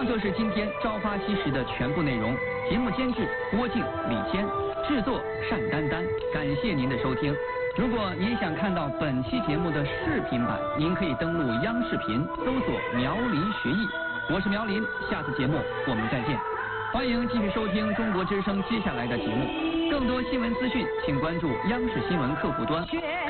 就是今天朝花夕拾的全部内容。节目监制郭靖、李坚，制作单丹丹。感谢您的收听。如果您想看到本期节目的视频版，您可以登录央视频搜索“苗林学艺”。我是苗林，下次节目我们再见。欢迎继续收听中国之声接下来的节目。更多新闻资讯，请关注央视新闻客户端。